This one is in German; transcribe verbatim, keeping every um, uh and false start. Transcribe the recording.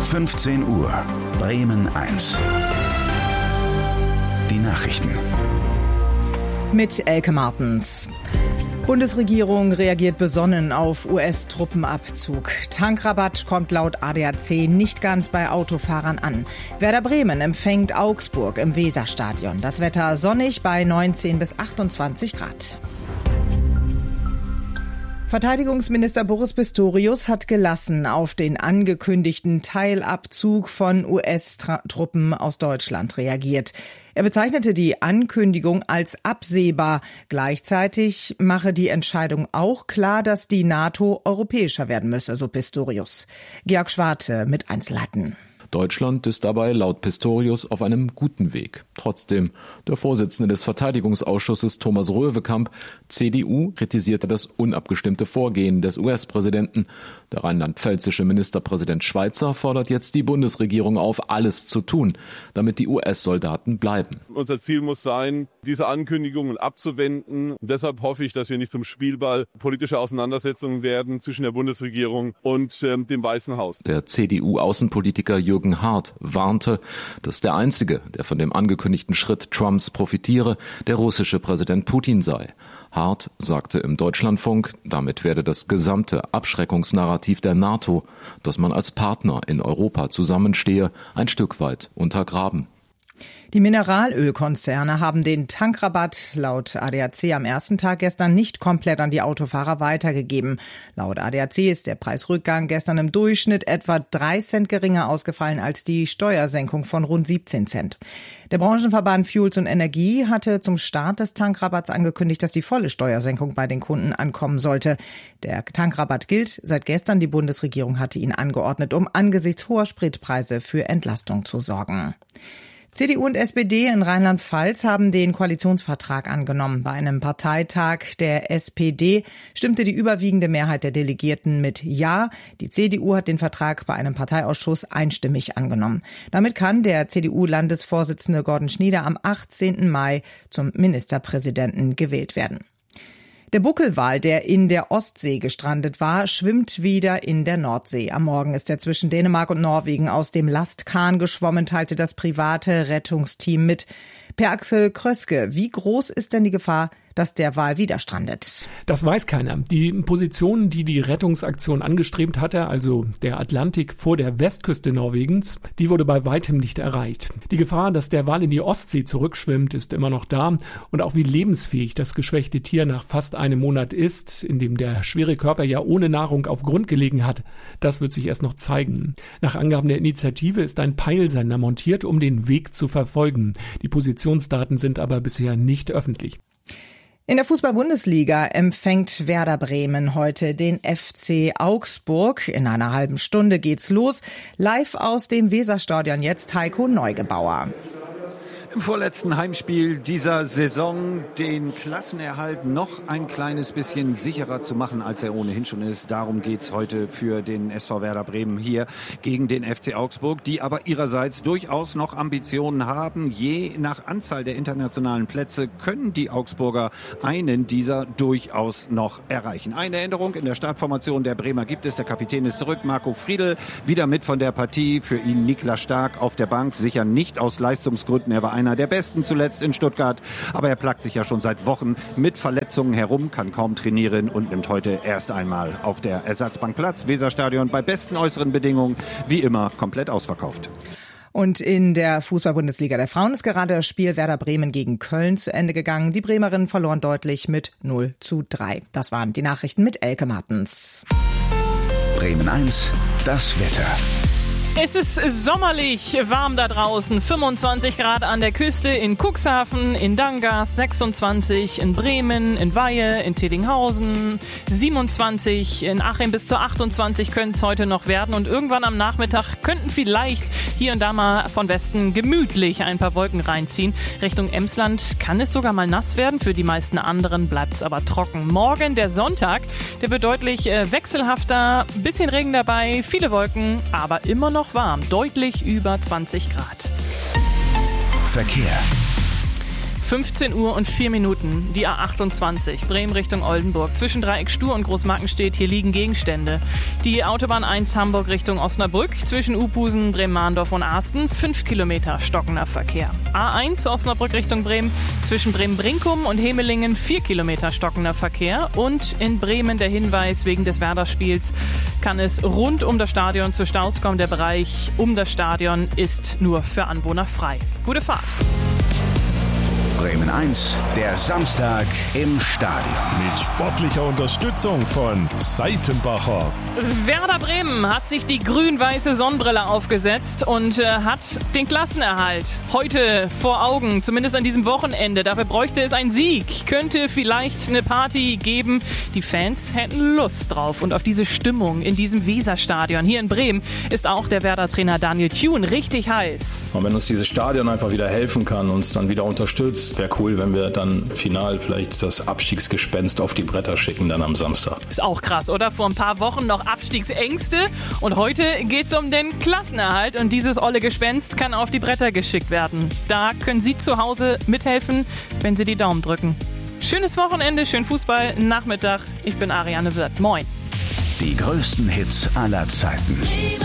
fünfzehn Uhr, Bremen eins. Die Nachrichten. Mit Elke Martens. Bundesregierung reagiert besonnen auf U S-Truppenabzug. Tankrabatt kommt laut A D A C nicht ganz bei Autofahrern an. Werder Bremen empfängt Augsburg im Weserstadion. Das Wetter sonnig bei neunzehn bis achtundzwanzig Grad. Verteidigungsminister Boris Pistorius hat gelassen auf den angekündigten Teilabzug von U S-Truppen aus Deutschland reagiert. Er bezeichnete die Ankündigung als absehbar. Gleichzeitig mache die Entscheidung auch klar, dass die NATO europäischer werden müsse, so Pistorius. Georg Schwarte mit Einzelheiten. Deutschland ist dabei laut Pistorius auf einem guten Weg. Trotzdem, der Vorsitzende des Verteidigungsausschusses Thomas Röwekamp, C D U, kritisierte das unabgestimmte Vorgehen des U S-Präsidenten. Der rheinland-pfälzische Ministerpräsident Schweizer fordert jetzt die Bundesregierung auf, alles zu tun, damit die U S-Soldaten bleiben. Unser Ziel muss sein, diese Ankündigungen abzuwenden. Und deshalb hoffe ich, dass wir nicht zum Spielball politischer Auseinandersetzungen werden zwischen der Bundesregierung und ähm, dem Weißen Haus. Der C D U-Außenpolitiker Jürgen Hart warnte, dass der Einzige, der von dem angekündigten Schritt Trumps profitiere, der russische Präsident Putin sei. Hart sagte im Deutschlandfunk, damit werde das gesamte Abschreckungsnarrativ der NATO, dass man als Partner in Europa zusammenstehe, ein Stück weit untergraben. Die Mineralölkonzerne haben den Tankrabatt laut A D A C am ersten Tag gestern nicht komplett an die Autofahrer weitergegeben. Laut A D A C ist der Preisrückgang gestern im Durchschnitt etwa drei Cent geringer ausgefallen als die Steuersenkung von rund siebzehn Cent. Der Branchenverband Fuels und Energie hatte zum Start des Tankrabatts angekündigt, dass die volle Steuersenkung bei den Kunden ankommen sollte. Der Tankrabatt gilt seit gestern. Die Bundesregierung hatte ihn angeordnet, um angesichts hoher Spritpreise für Entlastung zu sorgen. C D U und S P D in Rheinland-Pfalz haben den Koalitionsvertrag angenommen. Bei einem Parteitag der S P D stimmte die überwiegende Mehrheit der Delegierten mit Ja. Die C D U hat den Vertrag bei einem Parteiausschuss einstimmig angenommen. Damit kann der C D U-Landesvorsitzende Gordon Schnieder am achtzehnten Mai zum Ministerpräsidenten gewählt werden. Der Buckelwal, der in der Ostsee gestrandet war, schwimmt wieder in der Nordsee. Am Morgen ist er zwischen Dänemark und Norwegen aus dem Lastkahn geschwommen, teilte das private Rettungsteam mit. Per Axel Kröske, wie groß ist denn die Gefahr, dass der Wal wieder strandet? Das weiß keiner. Die Position, die die Rettungsaktion angestrebt hatte, also der Atlantik vor der Westküste Norwegens, die wurde bei weitem nicht erreicht. Die Gefahr, dass der Wal in die Ostsee zurückschwimmt, ist immer noch da. Und auch wie lebensfähig das geschwächte Tier nach fast einem Monat ist, in dem der schwere Körper ja ohne Nahrung auf Grund gelegen hat, das wird sich erst noch zeigen. Nach Angaben der Initiative ist ein Peilsender montiert, um den Weg zu verfolgen. Die Positionsdaten sind aber bisher nicht öffentlich. In der Fußball-Bundesliga empfängt Werder Bremen heute den F C Augsburg. In einer halben Stunde geht's los. Live aus dem Weserstadion jetzt Heiko Neugebauer. Im vorletzten Heimspiel dieser Saison den Klassenerhalt noch ein kleines bisschen sicherer zu machen, als er ohnehin schon ist. Darum geht's heute für den S V Werder Bremen hier gegen den F C Augsburg, die aber ihrerseits durchaus noch Ambitionen haben. Je nach Anzahl der internationalen Plätze können die Augsburger einen dieser durchaus noch erreichen. Eine Änderung in der Startformation der Bremer gibt es. Der Kapitän ist zurück, Marco Friedl, wieder mit von der Partie. Für ihn Niklas Stark auf der Bank, sicher nicht aus Leistungsgründen. Er war einer der Besten zuletzt in Stuttgart, aber er plagt sich ja schon seit Wochen mit Verletzungen herum, kann kaum trainieren und nimmt heute erst einmal auf der Ersatzbank Platz. Weserstadion bei besten äußeren Bedingungen, wie immer komplett ausverkauft. Und in der Fußball-Bundesliga der Frauen ist gerade das Spiel Werder Bremen gegen Köln zu Ende gegangen. Die Bremerinnen verloren deutlich mit null zu drei. Das waren die Nachrichten mit Elke Martens. Bremen eins, das Wetter. Es ist sommerlich warm da draußen, fünfundzwanzig Grad an der Küste in Cuxhaven, in Dangas, sechsundzwanzig in Bremen, in Weihe, in Tedinghausen, siebenundzwanzig in Achim, bis zu achtundzwanzig können es heute noch werden und irgendwann am Nachmittag könnten vielleicht hier und da mal von Westen gemütlich ein paar Wolken reinziehen. Richtung Emsland kann es sogar mal nass werden, für die meisten anderen bleibt es aber trocken. Morgen, der Sonntag, der wird deutlich äh, wechselhafter, bisschen Regen dabei, viele Wolken, aber immer noch warm, deutlich über zwanzig Grad. Verkehr. fünfzehn Uhr und vier Minuten. Die A achtundzwanzig, Bremen Richtung Oldenburg. Zwischen Dreieck Stur und Großmarkenstedt, hier liegen Gegenstände. Die Autobahn eins Hamburg Richtung Osnabrück. Zwischen Upusen, Bremen-Mahndorf und Asten. fünf Kilometer stockender Verkehr. A eins Osnabrück Richtung Bremen. Zwischen Bremen-Brinkum und Hemelingen. vier Kilometer stockender Verkehr. Und in Bremen der Hinweis, wegen des Werder-Spiels kann es rund um das Stadion zu Staus kommen. Der Bereich um das Stadion ist nur für Anwohner frei. Gute Fahrt. Bremen eins, der Samstag im Stadion. Mit sportlicher Unterstützung von Seitenbacher. Werder Bremen hat sich die grün-weiße Sonnenbrille aufgesetzt und äh, hat den Klassenerhalt heute vor Augen, zumindest an diesem Wochenende. Dafür bräuchte es einen Sieg, könnte vielleicht eine Party geben. Die Fans hätten Lust drauf und auf diese Stimmung in diesem Weserstadion. Hier in Bremen ist auch der Werder-Trainer Daniel Thune richtig heiß. Und wenn uns dieses Stadion einfach wieder helfen kann, uns dann wieder unterstützt, wäre cool, wenn wir dann final vielleicht das Abstiegsgespenst auf die Bretter schicken, dann am Samstag. Ist auch krass, oder? Vor ein paar Wochen noch Abstiegsängste und heute geht's um den Klassenerhalt und dieses olle Gespenst kann auf die Bretter geschickt werden. Da können Sie zu Hause mithelfen, wenn Sie die Daumen drücken. Schönes Wochenende, schönen Fußball, Nachmittag. Ich bin Ariane Wirth. Moin. Die größten Hits aller Zeiten.